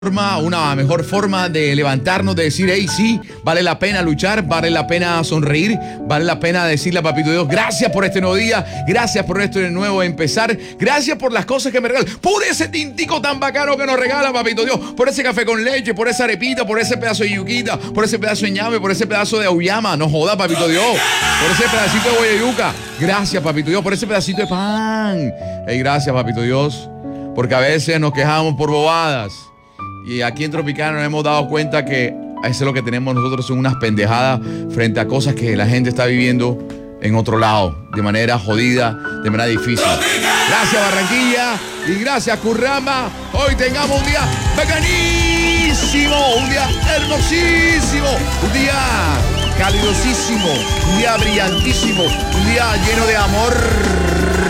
Una mejor forma de levantarnos, de decir, hey, sí, vale la pena luchar, vale la pena sonreír, vale la pena decirle a Papito Dios, gracias por este nuevo día, gracias por este nuevo empezar, gracias por las cosas que me regalan, por ese tintico tan bacano que nos regala Papito Dios, por ese café con leche, por esa arepita, por ese pedazo de yuquita, por ese pedazo de ñame, por ese pedazo de auyama, no joda Papito Dios, por ese pedacito de guayayuca, gracias Papito Dios, por ese pedacito de pan, hey, gracias Papito Dios, porque a veces nos quejamos por bobadas. Y aquí en Tropicana nos hemos dado cuenta que eso es lo que tenemos nosotros, son unas pendejadas frente a cosas que la gente está viviendo en otro lado, de manera jodida, de manera difícil. Gracias Barranquilla y gracias Curramba. Hoy tengamos un día bacanísimo, un día hermosísimo, un día calidosísimo, un día brillantísimo, un día lleno de amor.